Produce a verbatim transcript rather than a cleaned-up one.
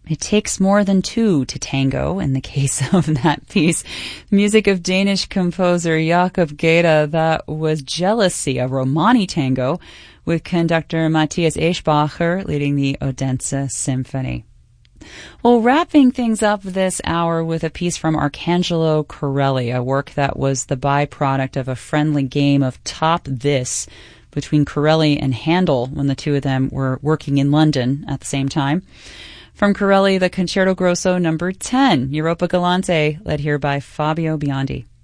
It takes more than two to tango in the case of that piece. Music of Danish composer Jakob Geda. That was Jealousy, a Romani tango, with conductor Matthias Eschbacher leading the Odense Symphony. Well, wrapping things up this hour with a piece from Arcangelo Corelli, a work that was the byproduct of a friendly game of Top This between Corelli and Handel when the two of them were working in London at the same time. From Corelli, the Concerto Grosso number ten, Europa Galante, led here by Fabio Biondi.